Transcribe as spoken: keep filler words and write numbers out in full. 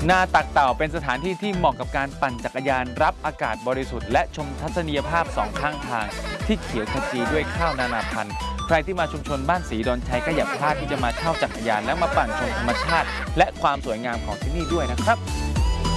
นาตักเต่าเป็นสถานที่ที่เหมาะกับการปั่นจักรยานรับอากาศบริสุทธิ์และชมทัศนียภาพสองข้างทางที่เขียวขจีด้วยข้าวนานาพันธุ์ใครที่มาชุมชนบ้านศรีดอนชัยก็อย่าพลาดที่จะมาเช่าจักรยานและมาปั่นชมธรรมชาติและความสวยงามของที่นี่ด้วยนะครับ